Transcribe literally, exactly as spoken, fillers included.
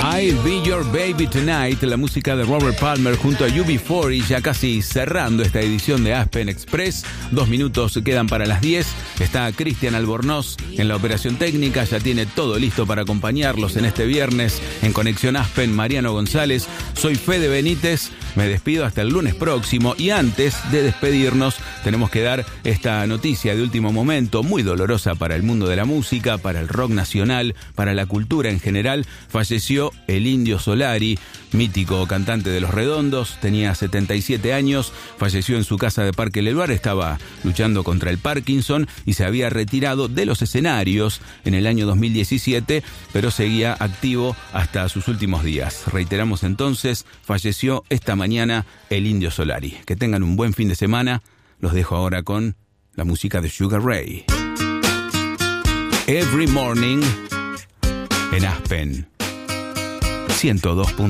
I'll Be Your Baby Tonight, la música de Robert Palmer junto a U B cuatro, y ya casi cerrando esta edición de Aspen Express. Dos minutos quedan para las diez. Está Cristian Albornoz en la operación técnica, ya tiene todo listo para acompañarlos en este viernes en Conexión Aspen. Mariano González, soy Fede Benítez, me despido hasta el lunes próximo, y antes de despedirnos tenemos que dar esta noticia de último momento, muy dolorosa para el mundo de la música, para el rock nacional, para la cultura en general. Falleció el Indio Solari, mítico cantante de Los Redondos, tenía setenta y siete años, falleció en su casa de Parque Leluar, estaba luchando contra el Parkinson y se había retirado de los escenarios en el año dos mil diecisiete, pero seguía activo hasta sus últimos días. Reiteramos entonces, falleció esta mañana el Indio Solari. Que tengan un buen fin de semana. Los dejo ahora con la música de Sugar Ray. Every Morning en Aspen ciento dos.